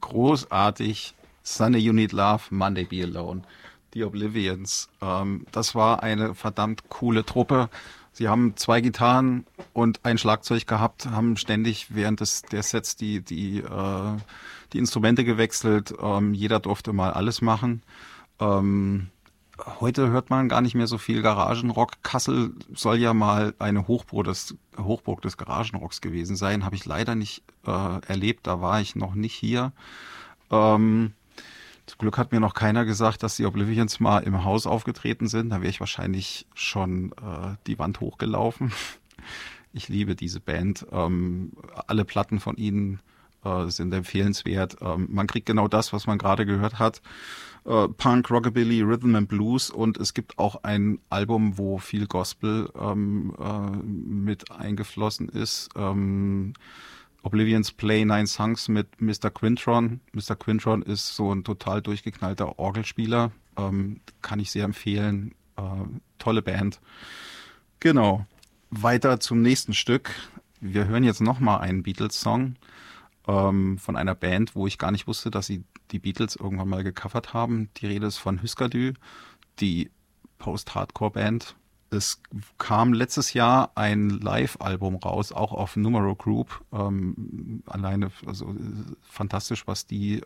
großartig. Sunday You Need Love, Monday Be Alone. Die Oblivions. Das war eine verdammt coole Truppe. Sie haben 2 Gitarren und ein Schlagzeug gehabt, haben ständig während der Sets die Instrumente gewechselt. Jeder durfte mal alles machen. Heute hört man gar nicht mehr so viel Garagenrock. Kassel soll ja mal eine Hochburg des Garagenrocks gewesen sein. Habe ich leider nicht erlebt. Da war ich noch nicht hier. Zum Glück hat mir noch keiner gesagt, dass die Oblivions mal im Haus aufgetreten sind. Da wäre ich wahrscheinlich schon die Wand hochgelaufen. Ich liebe diese Band. Alle Platten von ihnen sind empfehlenswert. Man kriegt genau das, was man gerade gehört hat. Punk, Rockabilly, Rhythm and Blues, und es gibt auch ein Album, wo viel Gospel mit eingeflossen ist. Oblivions Play 9 Songs mit Mr. Quintron. Mr. Quintron ist so ein total durchgeknallter Orgelspieler. Kann ich sehr empfehlen. Tolle Band. Genau. Weiter zum nächsten Stück. Wir hören jetzt nochmal einen Beatles-Song von einer Band, wo ich gar nicht wusste, dass sie die Beatles irgendwann mal gecovert haben. Die Rede ist von Husker Du, die Post-Hardcore-Band. Es kam letztes Jahr ein Live-Album raus, auch auf Numero Group. Alleine, also fantastisch, was die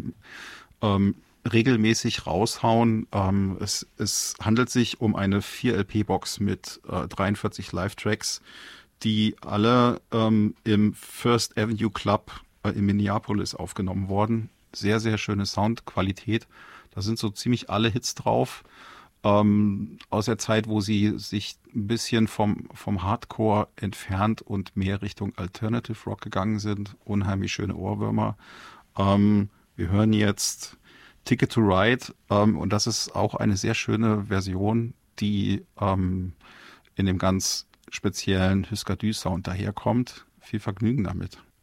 regelmäßig raushauen. Es handelt sich um eine 4-LP-Box mit 43 Live-Tracks, die alle im First Avenue Club in Minneapolis aufgenommen wurden. Sehr, sehr schöne Soundqualität. Da sind so ziemlich alle Hits drauf. Aus der Zeit, wo sie sich ein bisschen vom Hardcore entfernt und mehr Richtung Alternative Rock gegangen sind. Unheimlich schöne Ohrwürmer. Wir hören jetzt Ticket to Ride, und das ist auch eine sehr schöne Version, die in dem ganz speziellen Husker Du Sound daherkommt. Viel Vergnügen damit.